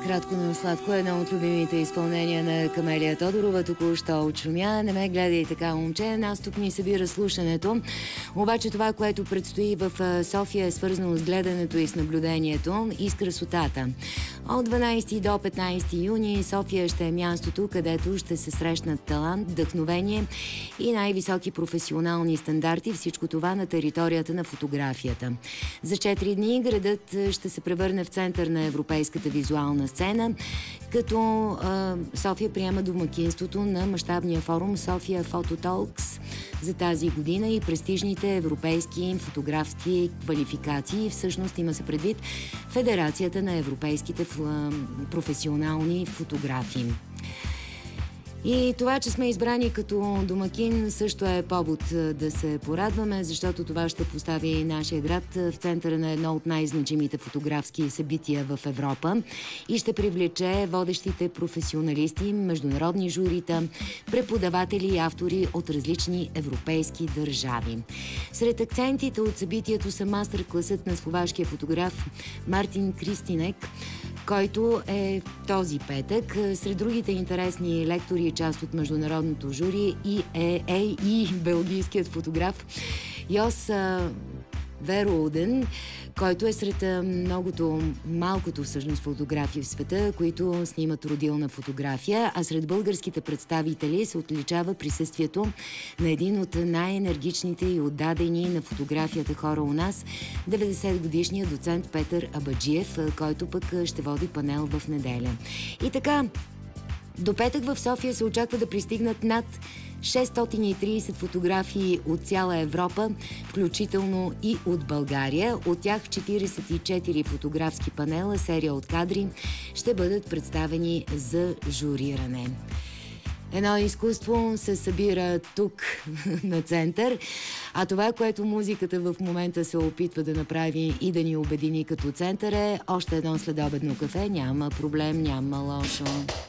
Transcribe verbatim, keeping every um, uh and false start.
Кратко, но сладко е едно от любимите изпълнения на Камелия Тодорова. Току-що очумя. Не ме гледай така, момче. Нас тук ни събира слушането. Обаче това, което предстои в София, е свързано с гледането и с наблюдението и с красотата. От дванайсети до петнайсети юни София ще е мястото, където ще се срещнат талант, вдъхновение и най-високи професионални стандарти. Всичко това на територията на фотографията. За четири дни градът ще се превърне в център на европейската визуална сцена, като а, София приема домакинството на мащабния форум София Фототолкс за тази година и престижните европейски фотографски квалификации. Всъщност има се предвид Федерацията на европейските професионални фотографи. И това, че сме избрани като домакин, също е повод да се порадваме, защото това ще постави нашия град в центъра на едно от най-значимите фотографски събития в Европа и ще привлече водещите професионалисти, международни журита, преподаватели и автори от различни европейски държави. Сред акцентите от събитието са мастер-класът на словашкия фотограф Мартин Кристинек, който е този петък. Сред другите интересни лектори и част от международното жури и е, е и белгийският фотограф Йос Вероуден, който е сред многото, малкото всъщност фотографии в света, които снимат родилна фотография, а сред българските представители се отличава присъствието на един от най-енергичните и отдадени на фотографията хора у нас, деветдесетгодишният доцент Петър Абаджиев, който пък ще води панел в неделя. И така, до петък в София се очаква да пристигнат над шестстотин и трийсет фотографии от цяла Европа, включително и от България. От тях четирийсет и четири фотографски панела, серия от кадри, ще бъдат представени за журиране. Едно изкуство се събира тук на център, а това, което музиката в момента се опитва да направи и да ни обедини като център, е още едно следобедно кафе. Няма проблем, няма лошо.